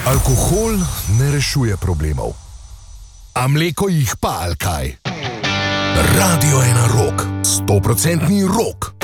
Alkohol ne rešuje problemov. A mleko jih pa, ali kaj? Radio 1 Rock, 100% rock.